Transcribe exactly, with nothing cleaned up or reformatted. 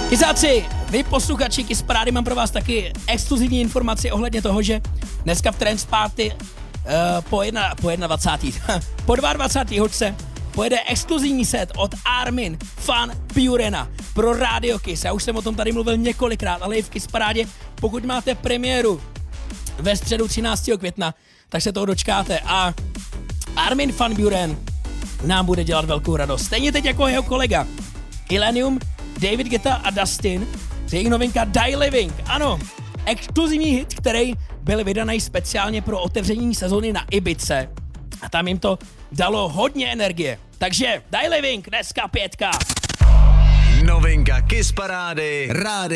Kysáci, vy posluchači Kiss Parády, mám pro vás taky exkluzivní informaci ohledně toho, že dneska v Trance Party uh, po, jedna, po jednadvacátého po dvacátého hoďce pojede exkluzivní set od Armin van Burena pro Radio Kiss. Já už jsem o tom tady mluvil několikrát, ale i v Kiss Parádě, pokud máte premiéru ve středu třináctého května, tak se toho dočkáte a Armin van Buren nám bude dělat velkou radost. Stejně teď jako jeho kolega Illenium, David Guetta a Dustin, jejich novinka Die Living. Ano, exkluzivní hit, který byl vydaný speciálně pro otevření sezóny na Ibice. A tam jim to dalo hodně energie. Takže Die Living, dneska pětka. Novinka Kiss Parády, rádio